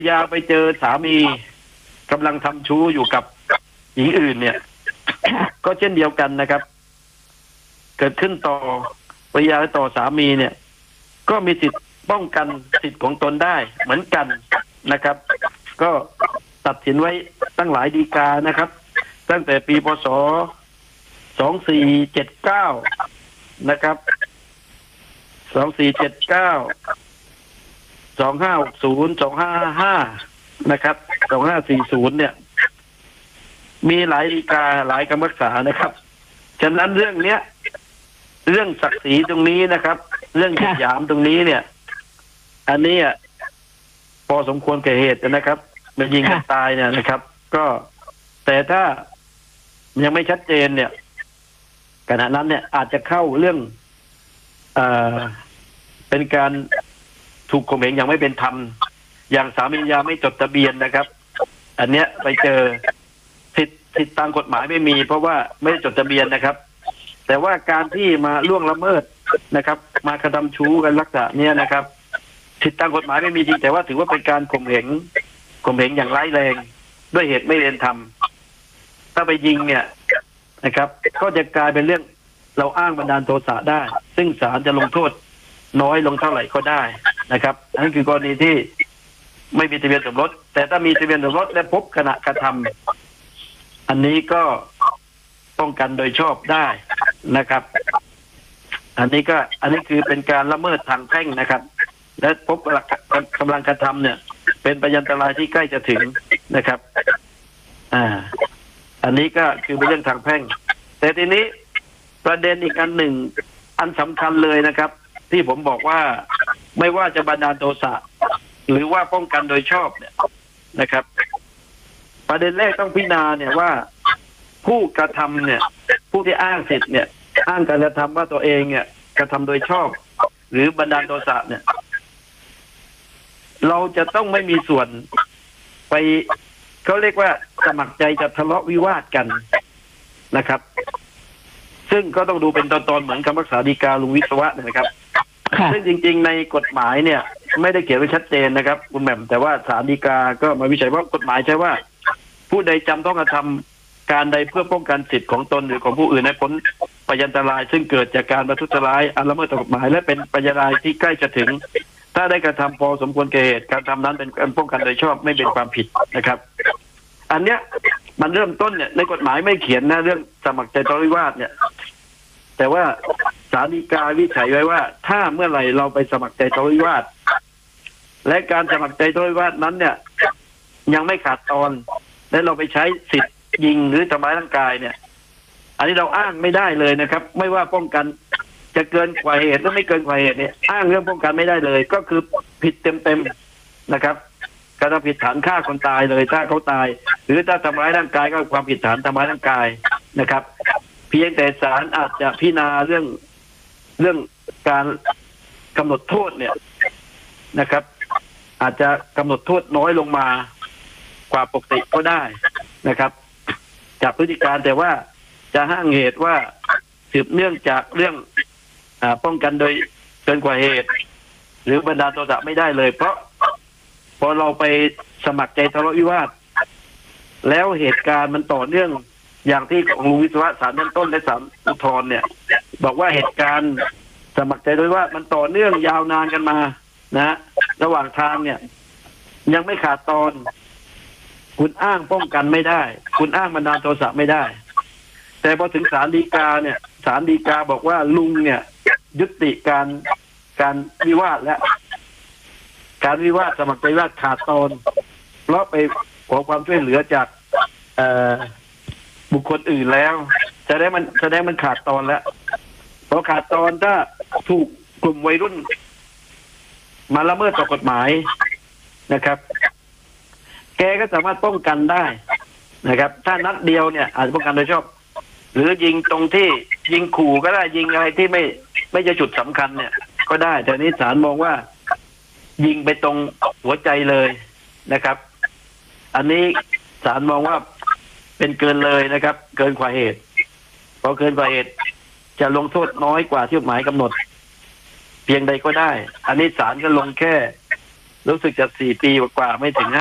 ยาไปเจอสามีกำลังทำชู้อยู่กับหญิงอื่นเนี่ย ก็เช่นเดียวกันนะครับ เกิดขึ้นต่อภรรยาและต่อสามีเนี่ย ก็มีสิทธิ์ป้องกันสิทธิ์ของตนได้เหมือนกันนะครับ ก็ตัดสินไว้ตั้งหลายฎีกานะครับ ตั้งแต่ปีพศ2479นะครับ2479 2560 2555นะครับ2540เนี่ยมีหลายฎีกาหลายคำพิพากษานะครับฉะนั้นเรื่องเนี้ยเรื่องศักดิ์ศรีตรงนี้นะครับเรื่องหยามตรงนี้เนี่ยอันนี้พอสมควรแก่เหตุนะครับมันยิงกันตายเนี่ยนะครับก็แต่ถ้ายังไม่ชัดเจนเนี่ยขณะนั้นเนี่ยอาจจะเข้าเรื่องเป็นการถูกข่มเหงอย่างไม่เป็นธรรมอย่างสามีภรรยาไม่จดทะเบียนนะครับอันเนี้ยไปเจอสิทธิ์ตามกฎหมายไม่มีเพราะว่าไม่ได้จดทะเบียนนะครับแต่ว่าการที่มาล่วงละเมิดนะครับมากระทำชู้กันลักษณะเนี้ยนะครับสิทธิตามกฎหมายไม่มีจริงแต่ว่าถือว่าเป็นการข่มเหงอย่างร้ายแรงด้วยเหตุไม่เป็นธรรมถ้าไปยิงเนี่ยนะครับก็จะกลายเป็นเรื่องเราอ้างบันดาลโทสะได้ซึ่งศาลจะลงโทษน้อยลงเท่าไหร่ก็ได้นะครับนั่นคือกรณีที่ไม่มีทะเบียนสมรสแต่ถ้ามีทะเบียนสมรสและพบขณะกระทำอันนี้ก็ป้องกันโดยชอบได้นะครับอันนี้คือเป็นการละเมิดทางแพ่งนะครับและพบกำลังกระทำเนี่ยเป็นพยานอันตรายที่ใกล้จะถึงนะครับอันนี้ก็คือเป็นเรื่องทางแพ่งแต่ทีนี้ประเด็นอีกอันหนึ่งอันสำคัญเลยนะครับที่ผมบอกว่าไม่ว่าจะบันดาลโทสะหรือว่าป้องกันโดยชอบเนี่ยนะครับประเด็นแรกต้องพิจารณาเนี่ยว่าผู้กระทำเนี่ยผู้ที่อ้างสิทธิ์เนี่ยอ้างการกระทำว่าตัวเองเนี่ยกระทำโดยชอบหรือบันดาลโทสะเนี่ยเราจะต้องไม่มีส่วนไปเขาเรียกว่าสมัครใจจะทะเลาะวิวาทกันนะครับซึ่งก็ต้องดูเป็นตอนๆเหมือนคำพิพากษาฎีกาลุงวิศวะนะครับซึ่งจริงๆในกฎหมายเนี่ยไม่ได้เขียนไว้ชัดเจนนะครับคุณแหม่มแต่ว่าศาลฎีกาก็มาวิจัยว่ากฎหมายใช่ว่าผู้ใดจำต้องกระทำการใดเพื่อป้องกันสิทธิของตนหรือของผู้อื่นให้พ้นพยันตรายซึ่งเกิดจากการประทุษร้ายอันละเมิดต่อกฎหมายและเป็นพยันตรายที่ใกล้จะถึงถ้าได้กระทำพอสมควรแก่เหตุการทำนั้นเป็นการป้องกันโดยชอบไม่เป็นความผิดนะครับอันเนี้ยมันเริ่มต้นเนี่ยในกฎหมายไม่เขียนนะเรื่องสมัครใจทะเลาะวิวาทเนี่ยแต่ว่าศาลฎีกาวิจัยไว้ว่าถ้าเมื่อไหร่เราไปสมัครใจทะเลาะวิวาทและการสมัครใจทะเลาะวิวาทนั้นเนี่ยยังไม่ขาดตอนและเราไปใช้สิทธิ์ยิงหรือทำร้ายร่างกายเนี่ยอันนี้เราอ้างไม่ได้เลยนะครับไม่ว่าป้องกันจะเกินกว่าเหตุหรือไม่เกินกว่าเหตุเนี่ยอ้างเรื่องป้องกันไม่ได้เลยก็คือผิดเต็มๆนะครับการทำผิดฐานฆ่าคนตายเลยถ้าเขาตายหรือถ้าทำร้ายร่างกายก็ความผิดฐานทำร้ายร่างกายนะครับเพียงแต่ศาลอาจจะพิจารณาเรื่องการกำหนดโทษเนี่ยนะครับอาจจะกำหนดโทษน้อยลงมากว่าปกติก็ได้นะครับจากพฤติการแต่ว่าจะห้างเหตุว่าสืบเนื่องจากเรื่องป้องกันโดยเกินกว่าเหตุหรือบันดาลโทสะไม่ได้เลยเพราะพอเราไปสมัครใจทะเลาะวิวาทแล้วเหตุการณ์มันต่อเนื่องอย่างที่ของลุงวิศวะศาลชั้นต้นและศาลอุทธรณ์เนี่ยบอกว่าเหตุการณ์สมัครใจโดยว่ามันต่อเนื่องยาวนานกันมานะระหว่างทางเนี่ยยังไม่ขาดตอนคุณอ้างป้องกันไม่ได้คุณอ้างบันดาลโทสะไม่ได้แต่พอถึงศาลฎีกาเนี่ยศาลฎีกาบอกว่าลุงเนี่ยยุติการวิวาทและการวิวาทสมัครใจวิวาทขาดตอนเพราะไปขอความช่วยเหลือจากบุคคลอื่นแล้วแสดงมันขาดตอนแล้วพอขาดตอนถ้าถูกกลุ่มวัยรุ่นมาละเมิดต่อกฎหมายนะครับแกก็สามารถป้องกันได้นะครับถ้านัดเดียวเนี่ยอาจจะป้องกันโดยชอบหรือยิงตรงที่ยิงขู่ก็ได้ยิงอะไรที่ไม่ใช่จุดสำคัญเนี่ยก็ได้แต่นี้ศาลมองว่ายิงไปตรงหัวใจเลยนะครับอันนี้ศาลมองว่าเป็นเกินเลยนะครับเกินกว่าเหตุพอเกินกว่าเหตุจะลงโทษน้อยกว่าที่กฎหมายกำหนดเพียงใดก็ได้อันนี้ศาลก็ลงแค่รู้สึกจะ4 ปีกว่าไม่ถึง